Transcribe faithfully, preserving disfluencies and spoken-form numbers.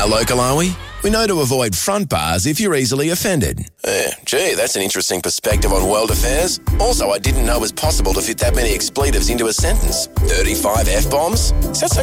How local are we? We know to avoid front bars if you're easily offended. Eh, gee, that's an interesting perspective on world affairs. Also, I didn't know it was possible to fit that many expletives into a sentence. thirty-five F-bombs? Is that some